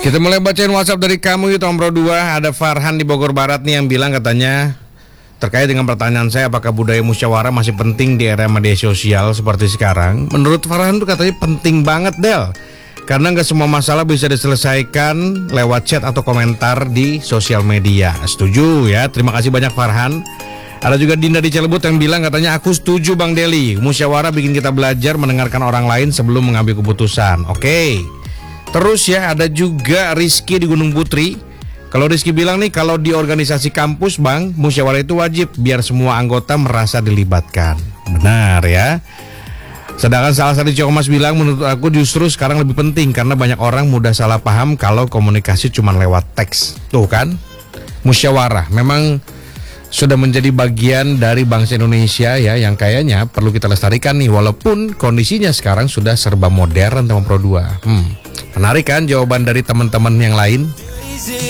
Kita mulai bacain WhatsApp dari kamu yuk Tom Pro 2. Ada Farhan di Bogor Barat nih yang bilang katanya terkait dengan pertanyaan saya apakah budaya musyawarah masih penting di era media sosial seperti sekarang. Menurut Farhan tuh katanya penting banget Del, karena nggak semua masalah bisa diselesaikan lewat chat atau komentar di sosial media. Setuju ya, terima kasih banyak Farhan. Ada juga Dinda di Cilebut yang bilang katanya aku setuju Bang Deli, musyawarah bikin kita belajar mendengarkan orang lain sebelum mengambil keputusan. Oke. Terus ya ada juga Rizky di Gunung Putri. Kalau Rizky bilang nih, kalau di organisasi kampus Bang, musyawarah itu wajib biar semua anggota merasa dilibatkan. Benar ya. Sedangkan salah satu cowok mas bilang menurut aku justru sekarang lebih penting karena banyak orang mudah salah paham kalau komunikasi cuma lewat teks. Tuh kan, musyawarah memang sudah menjadi bagian dari bangsa Indonesia ya, yang kayaknya perlu kita lestarikan nih walaupun kondisinya sekarang sudah serba modern Tom Pro 2. Menarik kan jawaban dari teman-teman yang lain?